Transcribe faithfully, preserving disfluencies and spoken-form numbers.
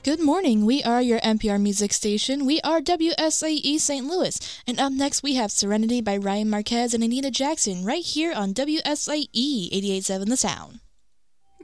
Good morning. We are your N P R music station. We are W S A E Saint Louis. And up next, we have Serenity by Ryan Marquez and Anita Jackson right here on W S A E eighty-eight point seven The Sound.